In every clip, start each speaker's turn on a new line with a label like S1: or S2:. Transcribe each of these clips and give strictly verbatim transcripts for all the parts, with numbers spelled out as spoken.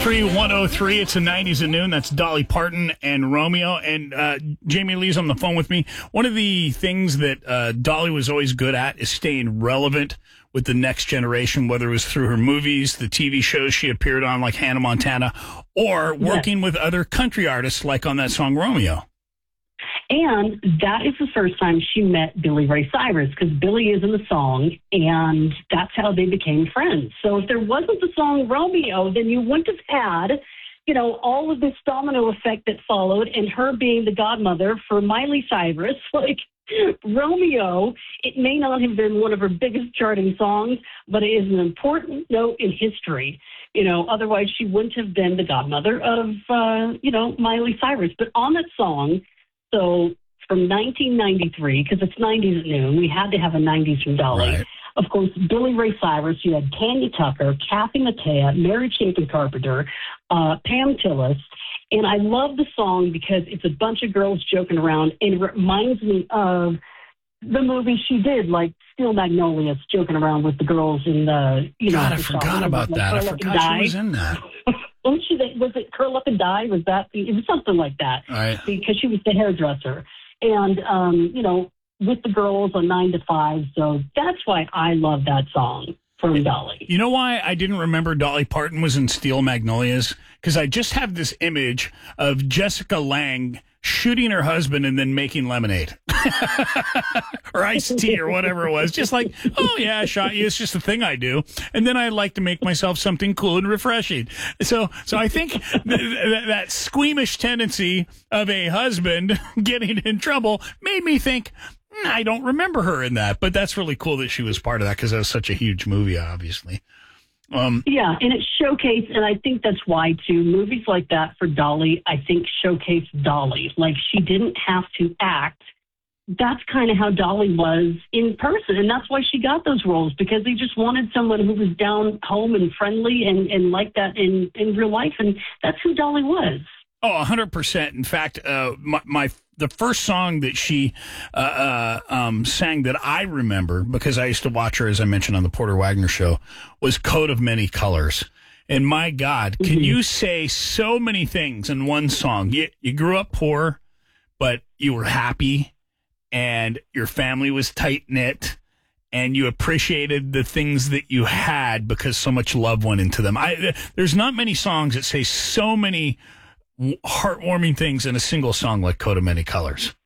S1: three one oh three. It's the nineties at noon. That's Dolly Parton and Romeo. And uh, Jamie Lee's on the phone with me. One of the things that uh, Dolly was always good at is staying relevant with the next generation, whether it was through her movies, the T V shows she appeared on, like Hannah Montana, or working yes. with other country artists, like on that song Romeo.
S2: And that is the first time she met Billy Ray Cyrus, because Billy is in the song, and that's how they became friends. So if there wasn't the song Romeo, then you wouldn't have had, you know, all of this domino effect that followed, and her being the godmother for Miley Cyrus. Like, Romeo, it may not have been one of her biggest charting songs, but it is an important note in history. You know, otherwise she wouldn't have been the godmother of, uh, you know, Miley Cyrus. But on that song, so from nineteen ninety-three, because it's nineties at noon, we had to have a nineties from Dolly.
S1: Right.
S2: Of course, Billy Ray Cyrus, you had Tanya Tucker, Kathy Mattea, Mary Chapin Carpenter, uh, Pam Tillis. And I love the song because it's a bunch of girls joking around, and it reminds me of the movie she did, like Steel Magnolias, joking around with the girls in the, you
S1: God,
S2: know.
S1: I forgot about
S2: like,
S1: that. I
S2: Curl Up
S1: forgot she was in that.
S2: Wasn't she, was it Curl Up and Die? Was that, it was something like that.
S1: Right.
S2: Because she was the hairdresser. And, um, you know, with the girls on nine to five. So that's why I love that song from Dolly.
S1: You know why I didn't remember Dolly Parton was in Steel Magnolias? Because I just have this image of Jessica Lange shooting her husband and then making lemonade or iced tea or whatever it was. Just like, oh, yeah, I shot you. It's just a thing I do. And then I like to make myself something cool and refreshing. So so I think th- th- that squeamish tendency of a husband getting in trouble made me think, mm, I don't remember her in that. But that's really cool that she was part of that, because that was such a huge movie, obviously. Um,
S2: yeah, and it showcased, and I think that's why, too, movies like that for Dolly, I think, showcased Dolly. Like, she didn't have to act. That's kind of how Dolly was in person, and that's why she got those roles, because they just wanted someone who was down home and friendly and, and like that in, in real life, and that's who Dolly was.
S1: Oh, one hundred percent. In fact, uh, my, my the first song that she uh, uh, um, sang that I remember, because I used to watch her, as I mentioned, on the Porter Wagner Show, was Coat of Many Colors. And my God, can mm-hmm. you say so many things in one song? You, you grew up poor, but you were happy, and your family was tight-knit, and you appreciated the things that you had because so much love went into them. I, there's not many songs that say so many heartwarming things in a single song like Coat of Many Colors.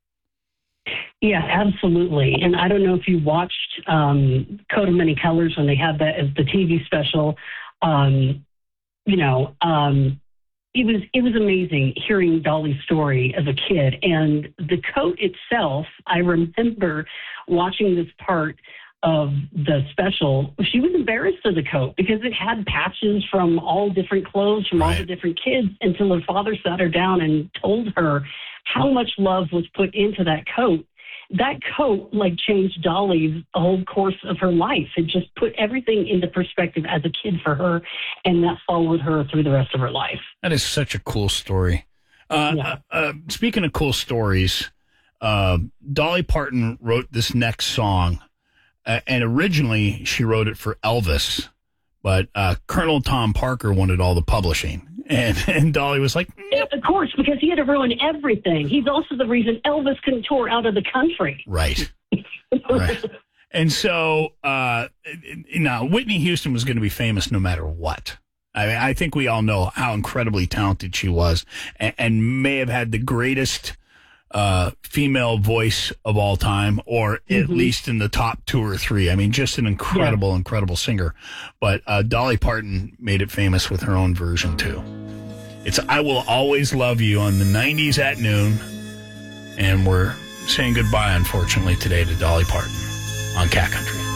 S2: Yeah, absolutely. And I don't know if you watched um, Coat of Many Colors when they had that as the T V special. Um, you know, um, it was it was amazing hearing Dolly's story as a kid. And the coat itself, I remember watching this part of the special. She was embarrassed of the coat because it had patches from all different clothes from
S1: right.
S2: all the different kids, until her father sat her down and told her how much love was put into that coat. That coat, like, changed Dolly's whole course of her life. It just put everything into perspective as a kid for her, and that followed her through the rest of her life.
S1: That is such a cool story. Uh, yeah. uh, uh, speaking of cool stories, uh, Dolly Parton wrote this next song. Uh, and originally, she wrote it for Elvis, but uh, Colonel Tom Parker wanted all the publishing. And, and Dolly was like,
S2: yeah, of course, because he had to ruin everything. He's also the reason Elvis couldn't tour out of the country.
S1: Right. right. And so, uh, now, Whitney Houston was going to be famous no matter what. I mean, I think we all know how incredibly talented she was, and, and may have had the greatest Uh, female voice of all time, or at mm-hmm. least in the top two or three. I mean, just an incredible, yeah. incredible singer. But uh, Dolly Parton made it famous with her own version, too. It's I Will Always Love You on the nineties at noon. And we're saying goodbye, unfortunately, today to Dolly Parton on Cat Country.